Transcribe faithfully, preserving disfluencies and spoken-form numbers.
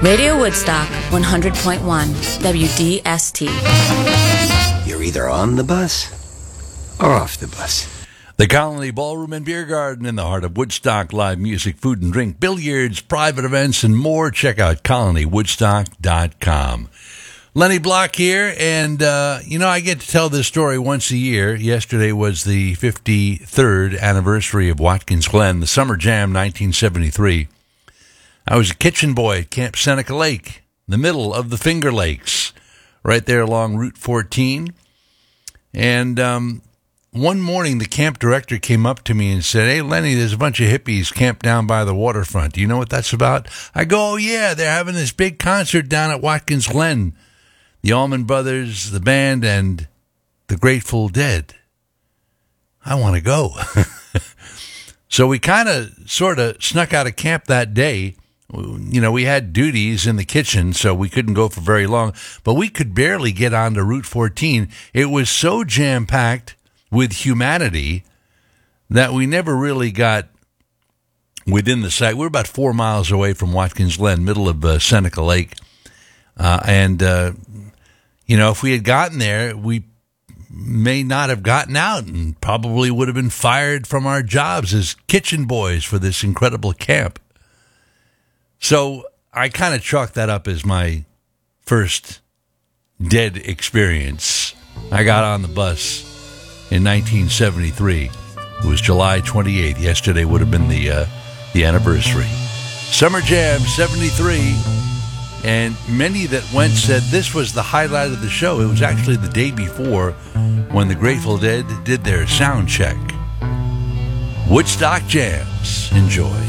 Radio Woodstock, one hundred point one, W D S T. You're either on the bus or off the bus. The Colony Ballroom and Beer Garden in the heart of Woodstock. Live music, food and drink, billiards, private events, and more. Check out colony woodstock dot com. Lenny Block here, and, uh, you know, I get to tell this story once a year. Yesterday was the fifty-third anniversary of Watkins Glen, the Summer Jam nineteen seventy-three. I was a kitchen boy at Camp Seneca Lake, the middle of the Finger Lakes, right there along Route fourteen. And um, one morning, the camp director came up to me and said, "Hey, Lenny, there's a bunch of hippies camped down by the waterfront. Do you know what that's about?" I go, "Oh, yeah, they're having this big concert down at Watkins Glen. The Allman Brothers, the band, and the Grateful Dead. I want to go." So we kind of sort of snuck out of camp that day. You know, we had duties in the kitchen, so we couldn't go for very long, but we could barely get onto Route fourteen. It was so jam-packed with humanity that we never really got within the site. We were about four miles away from Watkins Glen, middle of uh, Seneca Lake. Uh, and, uh, you know, if we had gotten there, we may not have gotten out and probably would have been fired from our jobs as kitchen boys for this incredible camp. So I kind of chalked that up as my first dead experience. I got on the bus in nineteen seventy-three. It was July twenty-eighth. Yesterday would have been the uh, the anniversary. Summer Jam seventy-three. And many that went said this was the highlight of the show. It was actually the day before when the Grateful Dead did their sound check. Woodstock Jams. Enjoy.